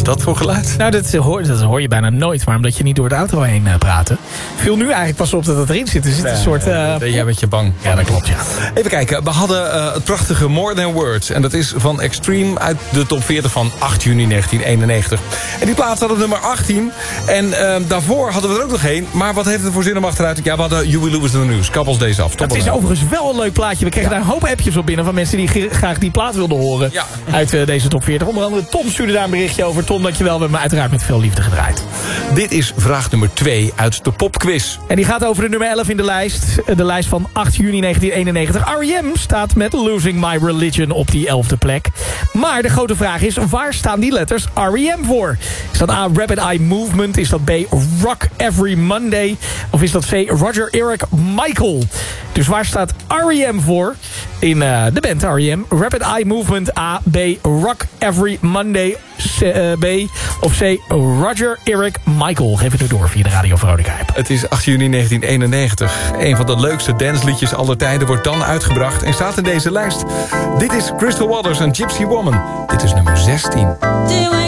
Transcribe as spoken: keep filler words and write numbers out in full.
dat voor geluid? Nou, dat hoor, dat hoor je bijna nooit, maar omdat je niet door de auto heen uh, praten. Viel nu eigenlijk pas op dat het erin zit. Er zit een Nee, soort... Uh, ben jij met je bang? Ja, dat klopt, ja. Even kijken, we hadden uh, het prachtige More Than Words. En dat is van Extreme uit de top veertig van acht juni negentien eenennegentig. En die plaats had op nummer achttien. En uh, daarvoor hadden we er ook nog één. Maar wat heeft het voor zin om achteruit? Ja, we hadden You Will Lose the News. Kap ons deze af. Het is nou. overigens wel een leuk plaatje. We kregen ja. daar een hoop appjes op binnen van mensen die graag die plaat wilden horen. Ja. Uit uh, deze top veertig. Onder andere Tom stuurde daar een berichtje over. Tom, dankjewel. We hebben hem uiteraard met veel liefde gedraaid. Dit is vraag nummer twee uit de popquiz. En die gaat over de nummer elf in de lijst. De lijst van acht juni negentien eenennegentig. R E M staat met Losing My Religion op die elfde plek. Maar de grote vraag is, waar staan die letters R E M voor? Is dat A, Rapid Eye Movement? Is dat B, Rock Every Monday? Of is dat C, Roger Eric Michael? Dus waar staat R E M voor? In uh, de band R E M. Rapid Eye Movement A, B, Rock Every Monday C, uh, B of C, Roger Eric Michael. Geef het nu door via de Radio Veronica app. Het is acht juni negentien eenennegentig. Een van de leukste dansliedjes aller tijden wordt dan uitgebracht en staat in deze lijst. Dit is Crystal Waters en Gypsy Woman. Dit is nummer zestien.